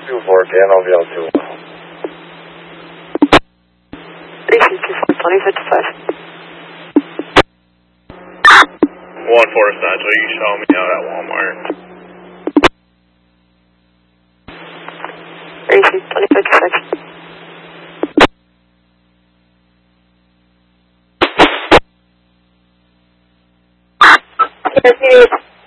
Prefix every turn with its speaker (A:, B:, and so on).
A: 24, Danville 21.
B: 354, 2055.
C: 1-4 Essential, you show me out at Walmart.
B: 354, 2056. Yes,